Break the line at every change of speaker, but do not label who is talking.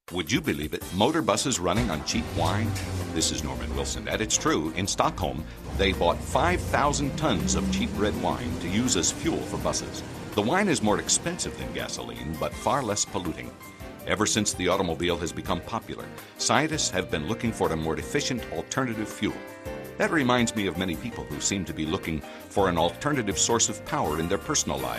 Would you believe it? Motor buses running on cheap wine? This is Norman Wilson, and it's true. In Stockholm, they bought 5,000 tons of cheap red wine to use as fuel for buses. The wine is more expensive than gasoline, but far less polluting. Ever since the automobile has become popular, scientists have been looking for a more efficient alternative fuel. That reminds me of many people who seem to be looking for an alternative source of power in their personal lives.